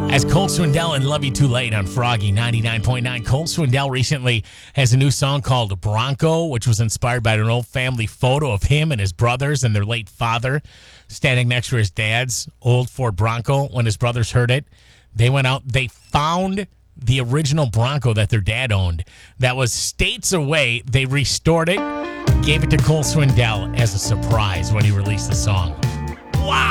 As Cole Swindell and Love You Too Late on Froggy 99.9. Cole Swindell recently has a new song called Bronco, which was inspired by an old family photo of him and his brothers and their late father standing next to his dad's old Ford Bronco. When his brothers heard it, they went out, they found the original Bronco that their dad owned that was states away. They restored it, gave it to Cole Swindell as a surprise when he released the song. Wow.